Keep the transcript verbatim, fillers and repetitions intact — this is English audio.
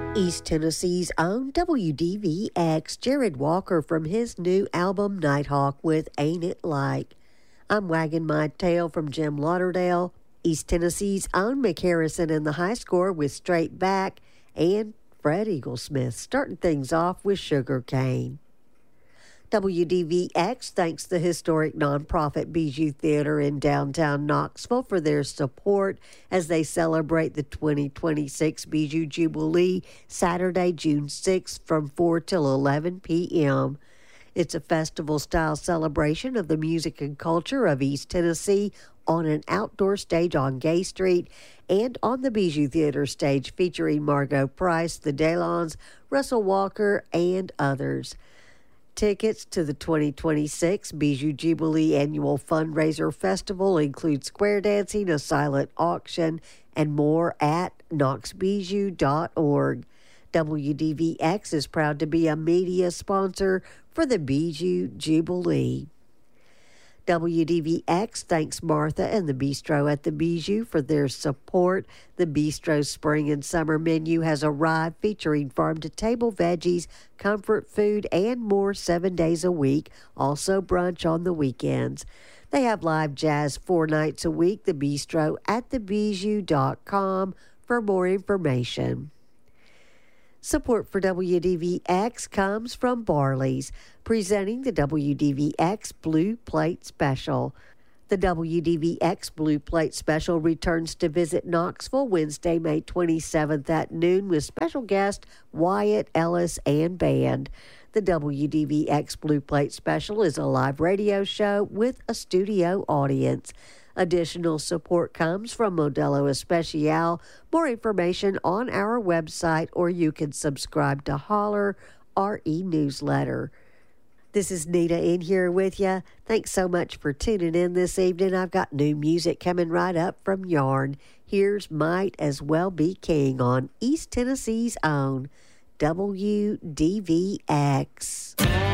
East Tennessee's own W D V X, Jared Walker from his new album Nighthawk with Ain't It Like. I'm wagging my tail from Jim Lauderdale. East Tennessee's own Mick Harrison in the high score with Straight Back, and Fred Eaglesmith starting things off with Sugar Cane. W D V X thanks the historic nonprofit Bijou Theater in downtown Knoxville for their support as they celebrate the twenty twenty-six Bijou Jubilee Saturday, June sixth from four till eleven p.m. It's a festival-style celebration of the music and culture of East Tennessee on an outdoor stage on Gay Street and on the Bijou Theater stage featuring Margot Price, the Delons, Russell Walker, and others. Tickets to the twenty twenty-six Bijou Jubilee Annual Fundraiser Festival include square dancing, a silent auction, and more at knox bijou dot org. W D V X is proud to be a media sponsor for the Bijou Jubilee. W D V X thanks Martha and the Bistro at the Bijou for their support. The Bistro's spring and summer menu has arrived, featuring farm-to-table veggies, comfort food, and more seven days a week. Also brunch on the weekends. They have live jazz four nights a week. The Bistro at the bijou dot com for more information. Support for W D V X comes from Barley's, presenting the W D V X Blue Plate Special. The W D V X Blue Plate Special returns to visit Knoxville Wednesday, May twenty-seventh at noon with special guest Wyatt Ellis and band. The W D V X Blue Plate Special is a live radio show with a studio audience. Additional support comes from Modelo Especial. More information on our website, or you can subscribe to Holler, our e-newsletter. This is Nita in here with you. Thanks so much for tuning in this evening. I've got new music coming right up from Yarn. Here's Might As Well Be King on East Tennessee's own W D V X.